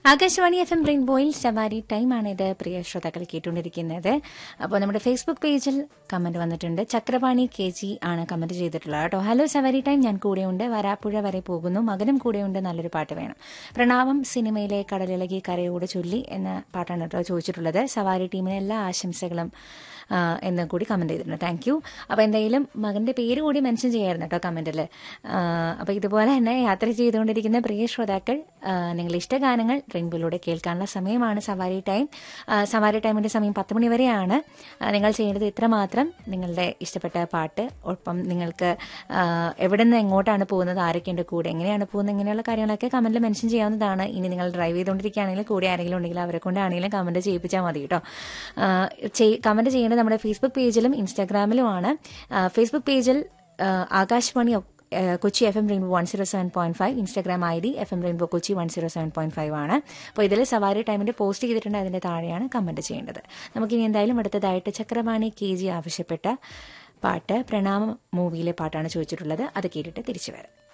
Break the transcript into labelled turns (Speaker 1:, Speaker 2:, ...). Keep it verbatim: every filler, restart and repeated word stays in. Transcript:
Speaker 1: Akashvani F M റെയിൻബോയിൽ സവാരി ടൈമാണ് ഇത് പ്രിയ ശ്രോതാക്കൾ കേട്ടുകൊണ്ടിരിക്കുന്നത്. അപ്പോൾ നമ്മുടെ ഫേസ്ബുക്ക് പേജിൽ കമന്റ് വന്നിട്ടുണ്ട്. ചക്രപാണി കെ ജി ആണ് കമന്റ് ചെയ്തിട്ടുള്ളത് കേട്ടോ. ഹലോ സവാരി ടൈം, ഞാൻ കൂടെയുണ്ട്, വരാപ്പുഴ വരെ പോകുന്നു, മകനും കൂടെയുണ്ട്, നല്ലൊരു പാട്ട് വേണം. പ്രണാമം സിനിമയിലെ കടലിളകി കരയോട് ചൊല്ലി എന്ന പാട്ടാണ് കേട്ടോ ചോദിച്ചിട്ടുള്ളത്. സവാരി ടീമിന് എല്ലാ ആശംസകളും എന്ന് കൂടി കമന്റ് ചെയ്തിട്ടുണ്ട്. Thank you. അപ്പോൾ എന്തായാലും മകന്റെ പേര് കൂടി മെൻഷൻ ചെയ്യായിരുന്നു കേട്ടോ കമന്റിൽ. അപ്പോൾ ഇതുപോലെ തന്നെ യാത്ര ചെയ്തുകൊണ്ടിരിക്കുന്ന പ്രിയ ശ്രോതാക്കൾ നിങ്ങളുടെ ഇഷ്ടഗാനങ്ങൾ റെയിൻബോയിലൂടെ കേൾക്കാനുള്ള സമയമാണ് സവാരി ടൈം. സവാരി ടൈമിന്റെ സമയം പത്ത് മണി വരെയാണ്. നിങ്ങൾ ചെയ്യേണ്ടത് ഇത്രമാത്രം: നിങ്ങളുടെ ഇഷ്ടപ്പെട്ട പാട്ട്, ഒപ്പം നിങ്ങൾക്ക് എവിടെ നിന്ന് എങ്ങോട്ടാണ് പോകുന്നത്, ആരൊക്കെയുണ്ട് കൂടെ, എങ്ങനെയാണ് പോകുന്നത്, ഇങ്ങനെയുള്ള കാര്യങ്ങളൊക്കെ കമന്റിൽ മെൻഷൻ ചെയ്യാവുന്നതാണ്. ഇനി നിങ്ങൾ ഡ്രൈവ് ചെയ്തുകൊണ്ടിരിക്കുകയാണെങ്കിൽ കൂടെ ആരെങ്കിലും ഉണ്ടെങ്കിൽ അവരെ കൊണ്ടാണെങ്കിലും കമന്റ് ചെയ്യിപ്പിച്ചാൽ മതി കേട്ടോ. കമന്റ് ചെയ്യേണ്ടത് നമ്മുടെ ഫേസ്ബുക്ക് പേജിലും ഇൻസ്റ്റാഗ്രാമിലുമാണ്. ഫേസ്ബുക്ക് പേജിൽ Akashvani Kochi F M rainbow one zero seven point five, Instagram I D F M rainbow Kochi one zero seven point five ആണ്. അപ്പോൾ ഇതിൽ സവാരി ടൈമിന്റെ പോസ്റ്റ് ചെയ്തിട്ടുണ്ട്, അതിന്റെ താഴെയാണ് കമന്റ് ചെയ്യേണ്ടത്. നമുക്കിനി എന്തായാലും അടുത്തതായിട്ട് ചക്രപാണി കെ ജി ആവശ്യപ്പെട്ട പാട്ട് പ്രണാമം മൂവിയിലെ പാട്ടാണ് ചോദിച്ചിട്ടുള്ളത്. അത് കേട്ടിട്ട് തിരിച്ചു വരാം.